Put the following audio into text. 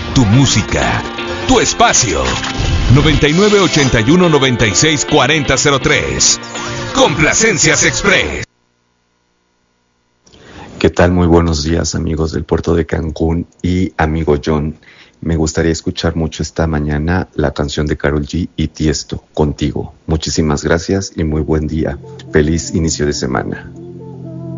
tu música, tu espacio. 9981964003. Complacencias Express. ¿Qué tal? Muy buenos días, amigos del puerto de Cancún y amigo John. Me gustaría escuchar mucho esta mañana la canción de Karol G y Tiesto, Contigo. Muchísimas gracias y muy buen día. Feliz inicio de semana.